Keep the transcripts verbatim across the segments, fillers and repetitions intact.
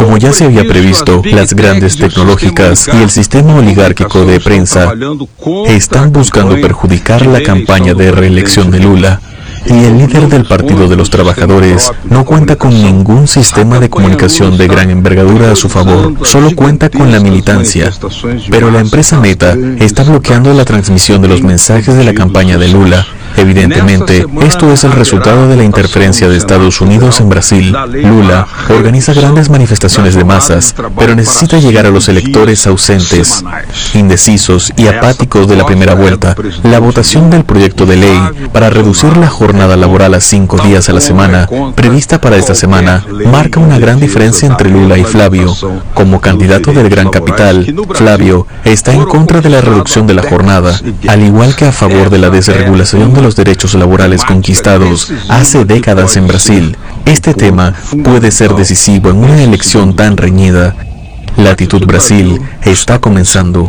Como ya se había previsto, las grandes tecnológicas y el sistema oligárquico de prensa están buscando perjudicar la campaña de reelección de Lula. Y el líder del Partido de los Trabajadores no cuenta con ningún sistema de comunicación de gran envergadura a su favor, solo cuenta con la militancia. Pero la empresa Meta está bloqueando la transmisión de los mensajes de la campaña de Lula. Evidentemente, esto es el resultado de la interferencia de Estados Unidos en Brasil. Lula organiza grandes manifestaciones de masas, pero necesita llegar a los electores ausentes, indecisos y apáticos de la primera vuelta. La votación del proyecto de ley para reducir la jornada laboral a cinco días a la semana, prevista para esta semana, marca una gran diferencia entre Lula y Flavio. Como candidato del Gran Capital, Flavio está en contra de la reducción de la jornada, al igual que a favor de la desregulación de los derechos laborales conquistados hace décadas en Brasil. Este tema puede ser decisivo en una elección tan reñida. Latitud Brasil está comenzando.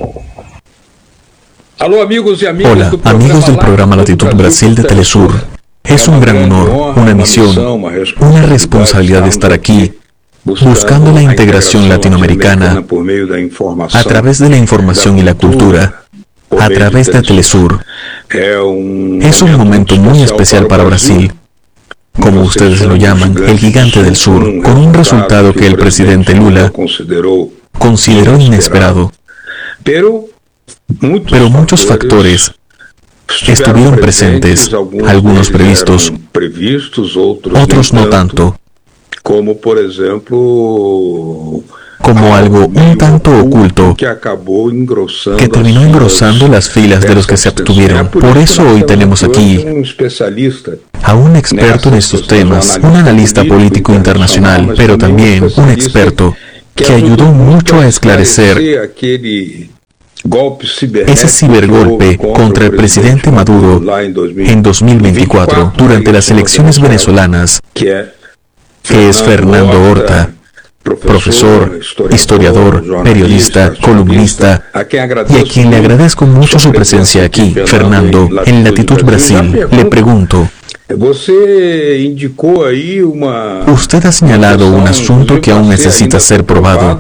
Hola, amigos del programa Latitud Brasil de Telesur. Es un gran honor, una misión, una responsabilidad de estar aquí, buscando la integración latinoamericana a través de la información y la cultura, a través de Telesur. Es un momento muy especial para Brasil, como ustedes lo llaman, el gigante del sur, con un resultado que el presidente Lula consideró inesperado. Pero muchos factores estuvieron presentes, algunos previstos, otros no tanto, como por ejemplo como algo un tanto oculto que terminó engrosando las filas de los que se abstuvieron. Por eso hoy tenemos aquí a un experto en estos temas, un analista político internacional, pero también un experto que ayudó mucho a esclarecer ese cibergolpe contra el presidente Maduro en dos mil veinticuatro durante las elecciones venezolanas, que es Fernando Horta, profesor, historiador, periodista, columnista, y a quien le agradezco mucho su presencia aquí. Fernando, en Latitud Brasil, le pregunto, usted ha señalado un asunto que aún necesita ser probado,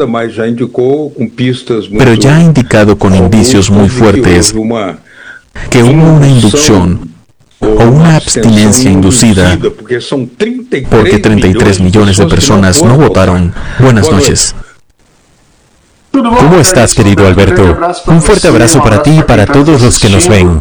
pero ya ha indicado con indicios muy fuertes que hubo una inducción o una abstinencia inducida, porque treinta y tres millones de personas no votaron. Buenas noches. ¿Cómo estás, querido Alberto? Un fuerte abrazo para ti y para todos los que nos ven.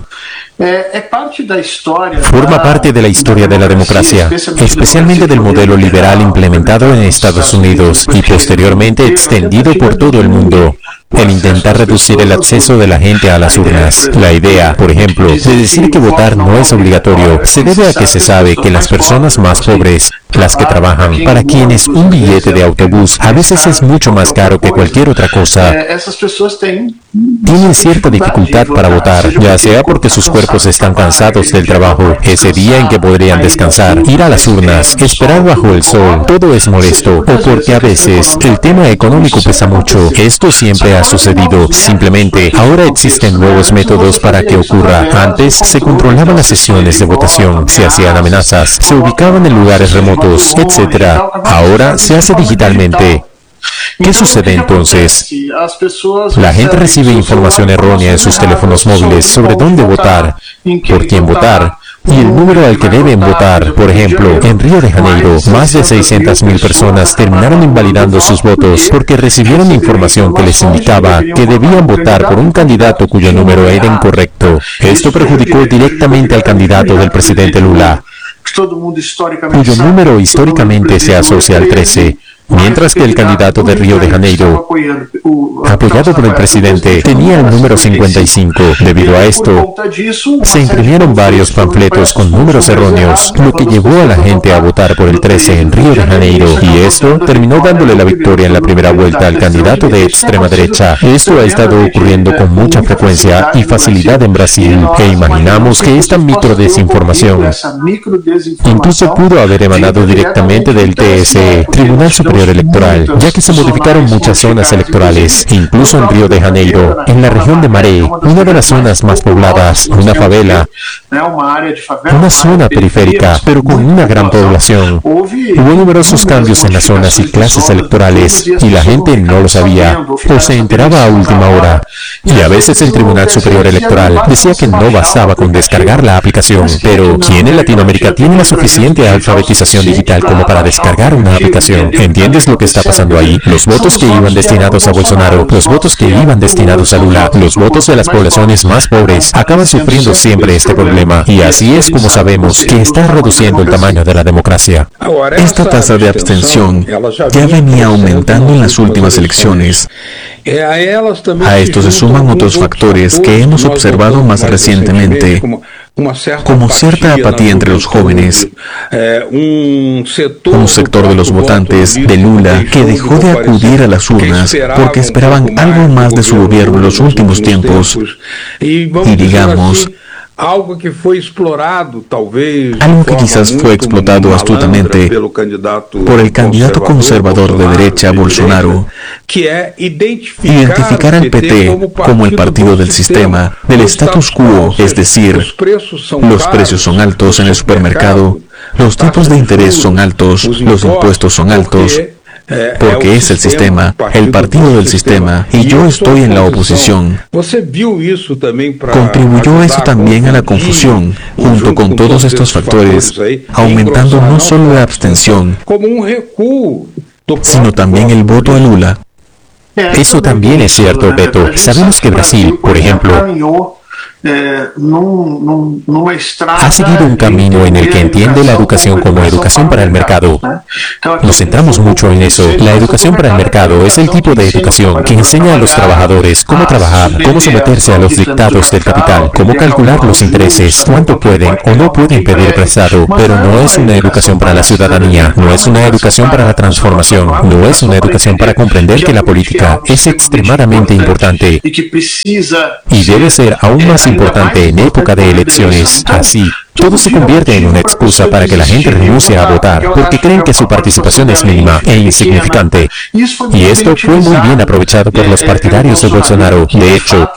Forma parte de la historia de la democracia, especialmente del modelo liberal implementado en Estados Unidos y posteriormente extendido por todo el mundo. El intentar reducir el acceso de la gente a las urnas. La idea, por ejemplo, de decir que votar no es obligatorio, se debe a que se sabe que las personas más pobres, las que trabajan, para quienes un billete de autobús a veces es mucho más caro que cualquier otra cosa, tienen cierta dificultad para votar, ya sea porque sus cuerpos están cansados del trabajo, ese día en que podrían descansar, ir a las urnas, esperar bajo el sol, todo es molesto, o porque a veces el tema económico pesa mucho. Esto siempre ha sucedido. Simplemente, ahora existen nuevos métodos para que ocurra. Antes se controlaban las sesiones de votación, se hacían amenazas, se ubicaban en lugares remotos, etcétera. Ahora se hace digitalmente. ¿Qué sucede entonces? La gente recibe información errónea en sus teléfonos móviles sobre dónde votar, por quién votar, y el número al que deben votar. Por ejemplo, en Río de Janeiro, más de seiscientas mil personas terminaron invalidando sus votos porque recibieron información que les indicaba que debían votar por un candidato cuyo número era incorrecto. Esto perjudicó directamente al candidato del presidente Lula, cuyo número históricamente se asocia al trece. Mientras que el candidato de Río de Janeiro, apoyado por el presidente, tenía el número cincuenta y cinco. Debido a esto, se imprimieron varios panfletos con números erróneos, lo que llevó a la gente a votar por el trece en Río de Janeiro, y esto terminó dándole la victoria en la primera vuelta al candidato de extrema derecha. Esto ha estado ocurriendo con mucha frecuencia y facilidad en Brasil, e imaginamos que esta microdesinformación incluso pudo haber emanado directamente del T S E, Tribunal Supremo superior electoral, ya que se modificaron muchas zonas electorales, incluso en Río de Janeiro, en la región de Maré, una de las zonas más pobladas, una favela, una zona periférica, pero con una gran población. Hubo numerosos cambios en las zonas y clases electorales, y la gente no lo sabía, o se enteraba a última hora. Y a veces el Tribunal Superior Electoral decía que no bastaba con descargar la aplicación, pero ¿quién en Latinoamérica tiene la suficiente alfabetización digital como para descargar una aplicación? ¿Entiendes lo que está pasando ahí? Los votos que iban destinados a Bolsonaro, los votos que iban destinados a Lula, los votos de las poblaciones más pobres, acaban sufriendo siempre este problema, y así es como sabemos que está reduciendo el tamaño de la democracia. Esta tasa de abstención ya venía aumentando en las últimas elecciones. A esto se suman otros factores que hemos observado más recientemente, como cierta apatía entre los jóvenes, un sector de los votantes de Lula que dejó de acudir a las urnas porque esperaban algo más de su gobierno en los últimos tiempos, y digamos, algo que fue explorado, talvez, algo que quizás fue explotado astutamente por el candidato conservador de derecha, Bolsonaro, identificar al P T como el partido del sistema, del status quo, es decir, los precios son altos en el supermercado, los tipos de interés son altos, los impuestos son altos, porque es el sistema, el partido del sistema, y yo estoy en la oposición. Contribuyó eso también a la confusión, junto con todos estos factores, aumentando no solo la abstención, sino también el voto a Lula. Eso también es cierto, Beto. Sabemos que Brasil, por ejemplo, ha seguido un camino en el que entiende la educación como educación para el mercado. Nos centramos mucho en eso. La educación para el mercado es el tipo de educación que enseña a los trabajadores cómo trabajar, cómo someterse a los dictados del capital, cómo calcular los intereses, cuánto pueden o no pueden pedir prestado, pero no es una educación para la ciudadanía, no es una educación para la transformación, no es una educación para comprender que la política es extremadamente importante y debe ser aún más importante en época de elecciones. Así, todo se convierte en una excusa para que la gente renuncie a votar, porque creen que su participación es mínima e insignificante. Y esto fue muy bien aprovechado por los partidarios de Bolsonaro. De hecho,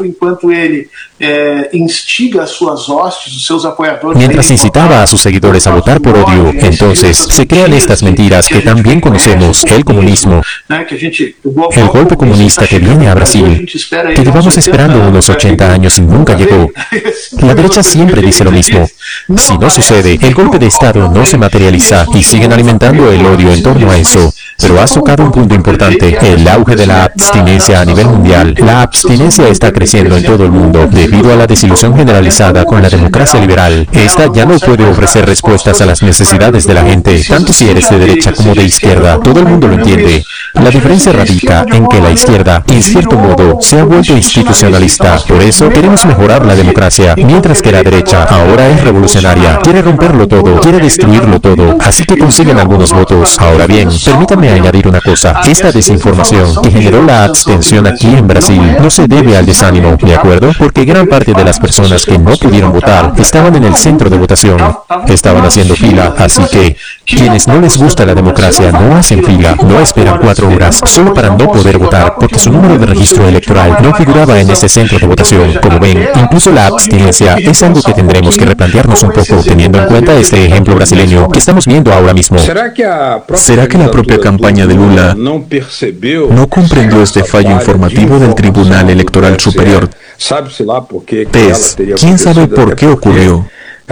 mientras incitaba a sus seguidores a votar por odio, entonces se crean estas mentiras que también conocemos: el comunismo, el golpe comunista que viene a Brasil, que llevamos esperando unos ochenta años y nunca llegó. La derecha siempre dice lo mismo. Si no sucede, el golpe de Estado no se materializa, y siguen alimentando el odio en torno a eso. Pero has tocado un punto importante: el auge de la abstinencia a nivel mundial. La abstinencia está creciendo en todo el mundo debido a la desilusión generalizada con la democracia liberal. Esta ya no puede ofrecer respuestas a las necesidades de la gente, tanto si eres de derecha como de izquierda. Todo el mundo lo entiende. La diferencia radica en que la izquierda, en cierto modo, se ha vuelto institucionalista. Por eso queremos mejorar la democracia, mientras que la derecha ahora es revolucionaria. Quiere romperlo todo, quiere destruirlo todo, así que consiguen algunos votos. Ahora bien, permítanme añadir una cosa: esta desinformación que generó la abstención aquí en Brasil no se debe al desánimo, ¿de acuerdo? Porque gran parte de las personas que no pudieron votar estaban en el centro de votación, estaban haciendo fila, así que quienes no les gusta la democracia no hacen fila, no esperan cuatro horas solo para no poder votar, porque su número de registro electoral no figuraba en ese centro de votación. Como ven, incluso la abstinencia es algo que tendremos que replantearnos un poco, teniendo en cuenta este ejemplo brasileño que estamos viendo ahora mismo. ¿Será que la propia campaña de Lula no comprendió este fallo informativo del Tribunal Electoral Superior? T E S, ¿quién sabe por qué ocurrió?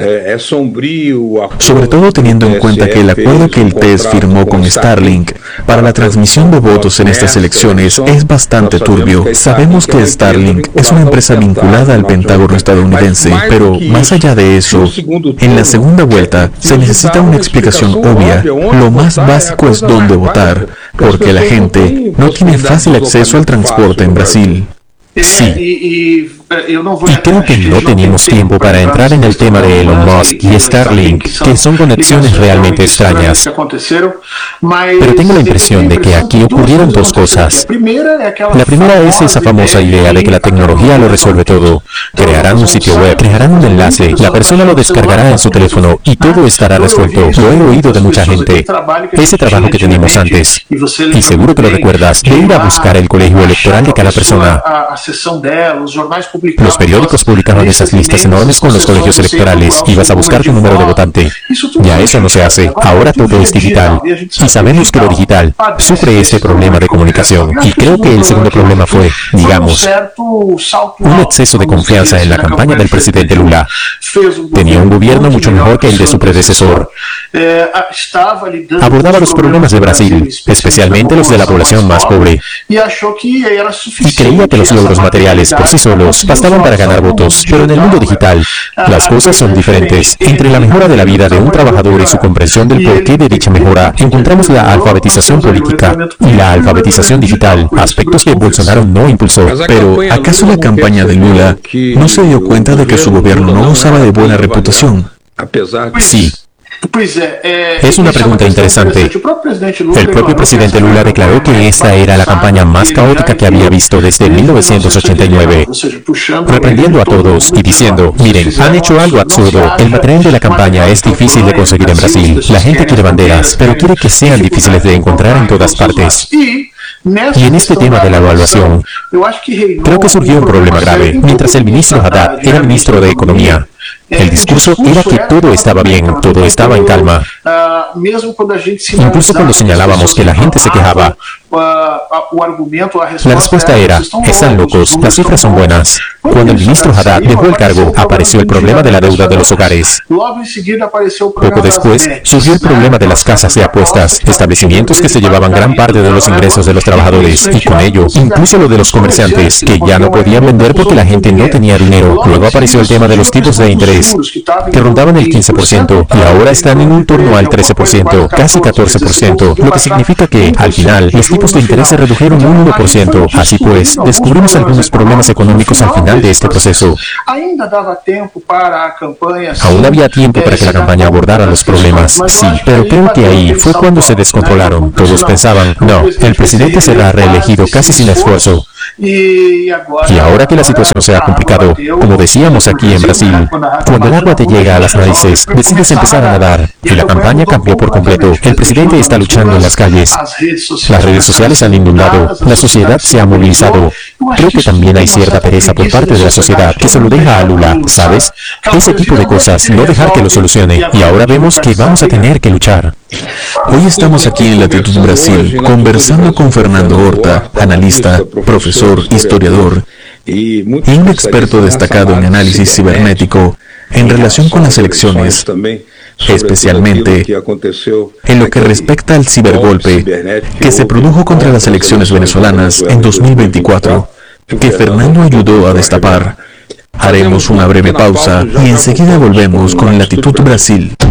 Sobre todo teniendo en cuenta que el acuerdo que el T E S firmó con Starlink para la transmisión de votos en estas elecciones es bastante turbio. Sabemos que Starlink es una empresa vinculada al Pentágono estadounidense, pero más allá de eso, en la segunda vuelta se necesita una explicación obvia. Lo más básico es dónde votar, porque la gente no tiene fácil acceso al transporte en Brasil. Sí. Y creo que no tenemos tiempo para entrar en el tema de Elon Musk y Starlink, que son conexiones realmente extrañas. Pero tengo la impresión de que aquí ocurrieron dos cosas. La primera es esa famosa idea de que la tecnología lo resuelve todo. Crearán un sitio web, crearán un enlace, la persona lo descargará en su teléfono y todo estará resuelto. Lo he oído de mucha gente. Ese trabajo que teníamos antes, y seguro que lo recuerdas, de ir a buscar el colegio electoral de cada persona. Los periódicos publicaban esas listas enormes con los colegios electorales. Ibas a buscar tu número de votante. Ya eso no se hace. Ahora todo es digital. Y sabemos que lo digital sufre este problema de comunicación. Y creo que el segundo problema fue, digamos, un exceso de confianza en la campaña del presidente Lula. Tenía un gobierno mucho mejor que el de su predecesor. Abordaba los problemas de Brasil, especialmente los de la población más pobre. Y creía que los logros materiales por sí solos bastaban para ganar votos. Pero en el mundo digital, las cosas son diferentes. Entre la mejora de la vida de un trabajador y su comprensión del porqué de dicha mejora, encontramos la alfabetización política y la alfabetización digital, aspectos que Bolsonaro no impulsó. Pero, ¿acaso la campaña de Lula no se dio cuenta de que su gobierno no gozaba de buena reputación? Sí. Es una pregunta interesante. El propio presidente Lula declaró que esta era la campaña más caótica que había visto desde mil novecientos ochenta y nueve, reprendiendo a todos y diciendo, miren, han hecho algo absurdo. El material de la campaña es difícil de conseguir en Brasil. La gente quiere banderas, pero quiere que sean difíciles de encontrar en todas partes. Y en este tema de la evaluación, creo que surgió un problema grave. Mientras el ministro Haddad era ministro de Economía, el discurso era que todo estaba bien, todo estaba en calma. Incluso cuando señalábamos que la gente se quejaba, la respuesta era, están locos, las cifras son buenas. Cuando el ministro Haddad dejó el cargo, apareció el problema de la deuda de los hogares. Poco después, surgió el problema de las casas de apuestas, establecimientos que se llevaban gran parte de los ingresos de los trabajadores, y con ello, incluso lo de los comerciantes, que ya no podían vender porque la gente no tenía dinero. Luego apareció el tema de los tipos de interés, que rondaban el quince por ciento, y ahora están en un torno al trece por ciento, casi catorce por ciento, lo que significa que, al final, los tipos de interés se redujeron un uno por ciento. Así pues, descubrimos algunos problemas económicos al final de este proceso. Aún había tiempo para que la campaña abordara los problemas, sí, pero creo que ahí fue cuando se descontrolaron. Todos pensaban, no, el presidente será reelegido casi sin esfuerzo. Y ahora que la situación se ha complicado, como decíamos aquí en Brasil, cuando el agua te llega a las narices, decides empezar a nadar, y la campaña cambió por completo. El presidente está luchando en las calles, las redes sociales han inundado, la sociedad se ha movilizado. Creo que también hay cierta pereza por parte de la sociedad que se lo deja a Lula, ¿sabes? Ese tipo de cosas, no dejar que lo solucione, y ahora vemos que vamos a tener que luchar. Hoy estamos aquí en Latitud Brasil, conversando con Fernando Horta, analista, profesor, historiador y un experto destacado en análisis cibernético en relación con las elecciones, especialmente en lo que respecta al cibergolpe que se produjo contra las elecciones venezolanas en dos mil veinticuatro, que Fernando ayudó a destapar. Haremos una breve pausa y enseguida volvemos con Latitud Brasil.